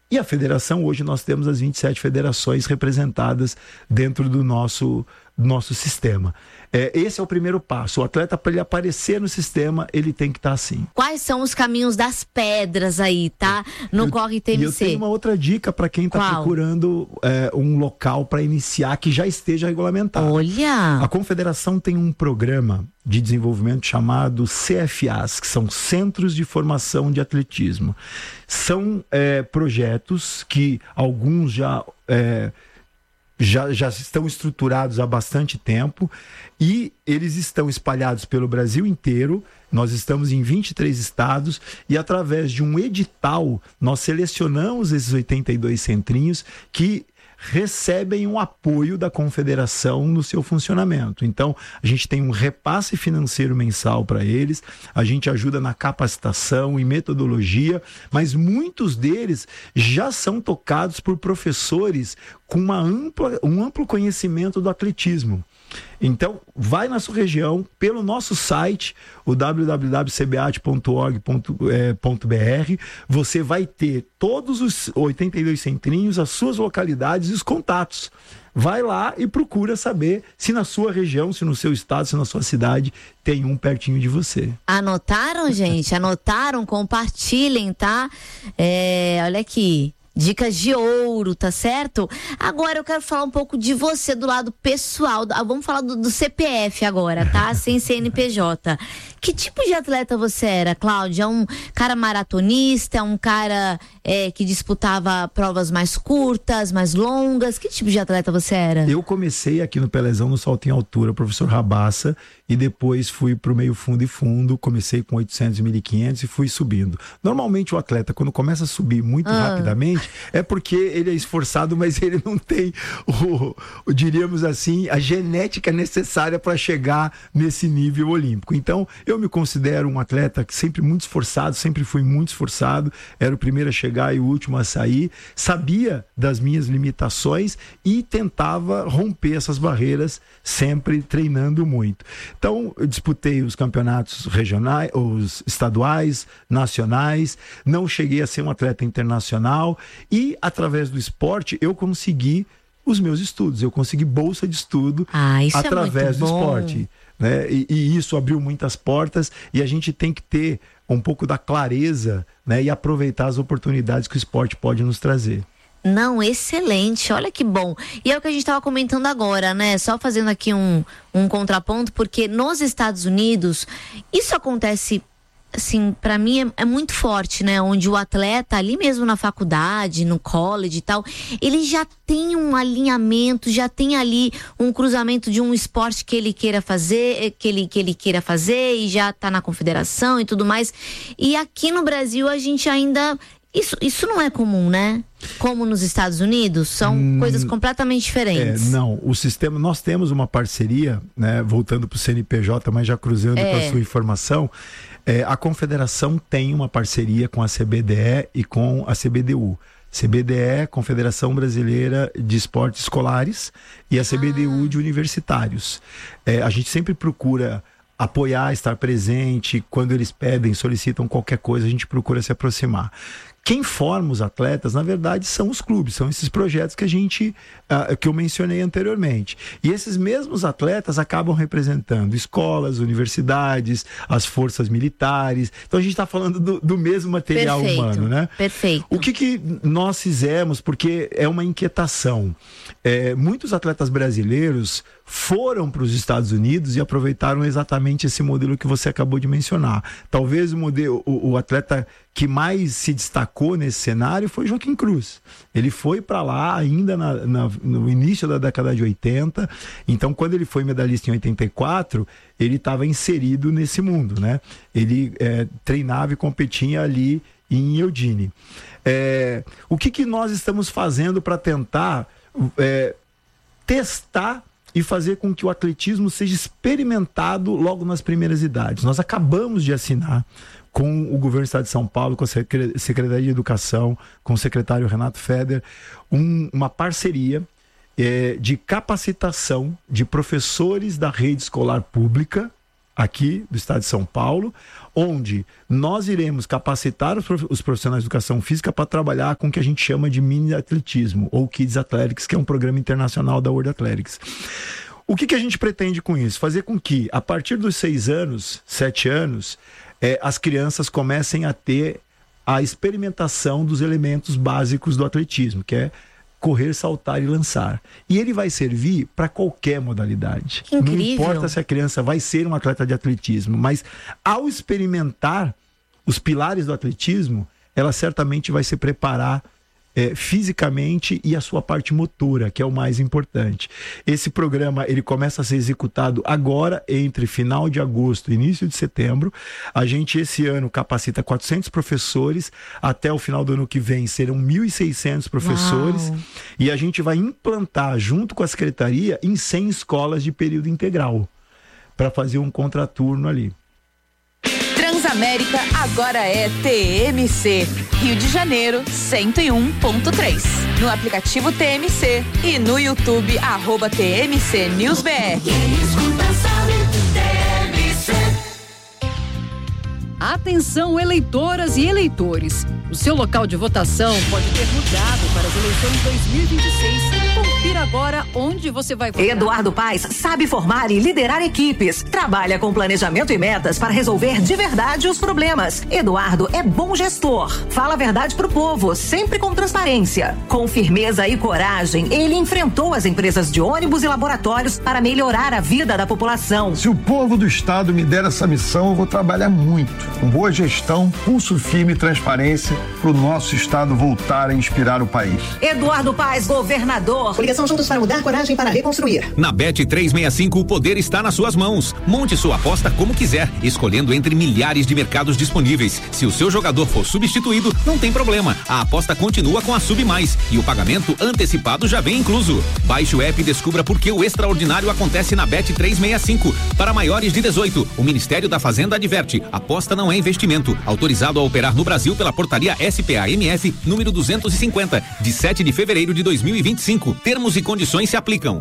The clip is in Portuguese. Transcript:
E a federação, hoje nós temos as 27 federações representadas dentro do nosso sistema. Esse é o primeiro passo. O atleta, para ele aparecer no sistema, ele tem que estar assim. Quais são os caminhos das pedras aí, tá? No Corre TMC. E eu tenho uma outra dica para quem está procurando um local para iniciar que já esteja regulamentado. Olha! A Confederação tem um programa de desenvolvimento chamado CFAs, que são Centros de Formação de Atletismo. São projetos que alguns já estão estruturados há bastante tempo e eles estão espalhados pelo Brasil inteiro. Nós estamos em 23 estados e através de um edital nós selecionamos esses 82 centrinhos que recebem um apoio da confederação no seu funcionamento. Então, a gente tem um repasse financeiro mensal para eles, a gente ajuda na capacitação e metodologia, mas muitos deles já são tocados por professores com um amplo conhecimento do atletismo. Então, vai na sua região, pelo nosso site, o www.cbat.org.br, você vai ter todos os 82 centrinhos, as suas localidades e os contatos. Vai lá e procura saber se na sua região, se no seu estado, se na sua cidade tem um pertinho de você. Anotaram, gente? Anotaram? Compartilhem, tá? Olha aqui. Dicas de ouro, tá certo? Agora eu quero falar um pouco de você do lado pessoal. Vamos falar do CPF agora, tá? Sem CNPJ. Que tipo de atleta você era, Cláudia? Um cara maratonista? Um cara que disputava provas mais curtas, mais longas? Que tipo de atleta você era? Eu comecei aqui no Pelezão, no salto em altura, professor Rabassa, e depois fui pro meio fundo e fundo. Comecei com 800 e 1.500 e fui subindo. Normalmente o atleta, quando começa a subir muito rapidamente, é porque ele é esforçado, mas ele não tem diríamos assim, a genética necessária para chegar nesse nível olímpico. Então, eu me considero um atleta que sempre muito esforçado, sempre fui muito esforçado, era o primeiro a chegar e o último a sair, sabia das minhas limitações e tentava romper essas barreiras, sempre treinando muito. Então, eu disputei os campeonatos regionais, os estaduais, nacionais, não cheguei a ser um atleta internacional e, através do esporte, eu consegui os meus estudos, eu consegui bolsa de estudo através do esporte. Né? E isso abriu muitas portas e a gente tem que ter um pouco da clareza, né? E aproveitar as oportunidades que o esporte pode nos trazer. Não, excelente, olha que bom. E é o que a gente estava comentando agora, né? Só fazendo aqui um contraponto, porque nos Estados Unidos isso acontece, assim, para mim é muito forte, né? Onde o atleta, ali mesmo na faculdade, no college e tal, ele já tem um alinhamento, já tem ali um cruzamento de um esporte que ele queira fazer, que ele queira fazer e já tá na confederação e tudo mais. E aqui no Brasil a gente ainda... Isso não é comum, né? Como nos Estados Unidos, são coisas completamente diferentes. Não, o sistema, nós temos uma parceria, né? Voltando para o CNPJ, mas já cruzando com a sua informação, a Confederação tem uma parceria com a CBDE e com a CBDU. CBDE, Confederação Brasileira de Esportes Escolares, e a CBDU de Universitários. A gente sempre procura apoiar, estar presente, quando eles pedem, solicitam qualquer coisa, a gente procura se aproximar. Quem forma os atletas, na verdade, são os clubes, são esses projetos que que eu mencionei anteriormente. E esses mesmos atletas acabam representando escolas, universidades, as forças militares. Então a gente está falando do mesmo material humano, né? Perfeito. O que nós fizemos, porque é uma inquietação. Muitos atletas brasileiros foram para os Estados Unidos e aproveitaram exatamente esse modelo que você acabou de mencionar. Talvez o atleta que mais se destacou nesse cenário foi Joaquim Cruz. Ele foi para lá ainda no início da década de 80, então quando ele foi medalhista em 84, ele estava inserido nesse mundo, né? Ele treinava e competia ali em Eugene. O que nós estamos fazendo para tentar testar e fazer com que o atletismo seja experimentado logo nas primeiras idades? Nós acabamos de assinar com o governo do estado de São Paulo, com a Secretaria de Educação, com o secretário Renato Feder, uma parceria de capacitação de professores da rede escolar pública aqui do estado de São Paulo, onde nós iremos capacitar os profissionais de educação física para trabalhar com o que a gente chama de mini atletismo, ou Kids Athletics, que é um programa internacional da World Athletics. O que a gente pretende com isso? Fazer com que, a partir dos 6 anos, 7 anos, as crianças comecem a ter a experimentação dos elementos básicos do atletismo, que é correr, saltar e lançar. E ele vai servir para qualquer modalidade. Que incrível. Não importa se a criança vai ser um atleta de atletismo, mas ao experimentar os pilares do atletismo, ela certamente vai se preparar fisicamente e a sua parte motora, que é o mais importante. Esse programa, ele começa a ser executado agora, entre final de agosto e início de setembro. A gente, esse ano, capacita 400 professores. Até o final do ano que vem, serão 1.600 professores. Uau. E a gente vai implantar, junto com a secretaria, em 100 escolas de período integral, para fazer um contraturno ali. Transamérica agora é TMC, Rio de Janeiro 101.3. No aplicativo TMC e no YouTube @TMC News BR. Atenção, eleitoras e eleitores. O seu local de votação pode ter mudado para as eleições 2026. Confira agora onde você vai votar. Eduardo Paes sabe formar e liderar equipes. Trabalha com planejamento e metas para resolver de verdade os problemas. Eduardo é bom gestor. Fala a verdade pro povo, sempre com transparência. Com firmeza e coragem, ele enfrentou as empresas de ônibus e laboratórios para melhorar a vida da população. Se o povo do estado me der essa missão, eu vou trabalhar muito, com boa gestão, pulso firme e transparência, para o nosso estado voltar a inspirar o país. Eduardo Paes, governador. Ligação Juntos para Mudar, coragem para reconstruir. Na Bet365, o poder está nas suas mãos. Monte sua aposta como quiser, escolhendo entre milhares de mercados disponíveis. Se o seu jogador for substituído, não tem problema. A aposta continua com a Sub Mais e o pagamento antecipado já vem incluso. Baixe o app e descubra por que o extraordinário acontece na Bet365. Para maiores de 18, o Ministério da Fazenda adverte: aposta não é investimento. Autorizado a operar no Brasil pela portaria SPA-MF número 250, de 7 de fevereiro de 2025. Termos e condições se aplicam.